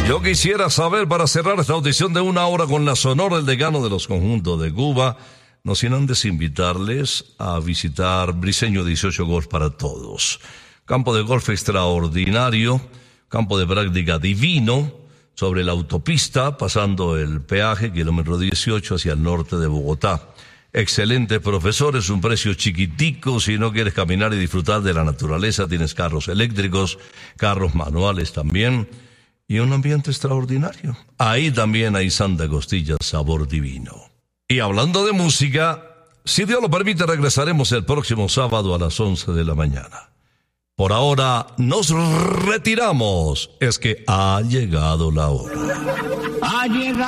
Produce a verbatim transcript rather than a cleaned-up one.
Yo quisiera saber, para cerrar esta audición de una hora con la Sonora, el decano de los conjuntos de Cuba, no sin antes invitarles a visitar Briseño dieciocho Golf para Todos. Campo de golf extraordinario, campo de práctica divino, sobre la autopista, pasando el peaje, kilómetro dieciocho, hacia el norte de Bogotá. Excelentes profesores, un precio chiquitico. Si no quieres caminar y disfrutar de la naturaleza, tienes carros eléctricos, carros manuales también, y un ambiente extraordinario. Ahí también hay Santa Costilla, sabor divino. Y hablando de música, si Dios lo permite, regresaremos el próximo sábado a las once de la mañana. Por ahora nos retiramos. Es que ha llegado la hora. Ha llegado.